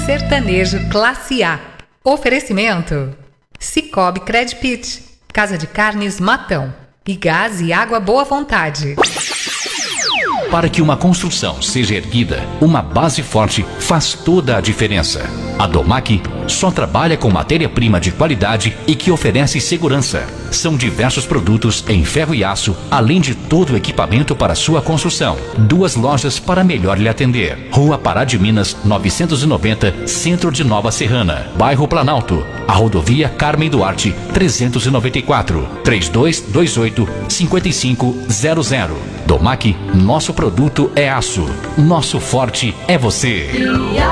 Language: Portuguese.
sertanejo classe A. Oferecimento: Cicobi Credpit, Casa de Carnes Matão e Gás e Água Boa Vontade. Para que uma construção seja erguida, uma base forte faz toda a diferença. A Domac só trabalha com matéria-prima de qualidade e que oferece segurança. São diversos produtos em ferro e aço, além de todo o equipamento para sua construção. 2 lojas para melhor lhe atender. Rua Pará de Minas, 990, Centro de Nova Serrana, Bairro Planalto. A rodovia Carmen Duarte, 394, 3228-5500. Domac, nosso produto é aço. Nosso forte é você.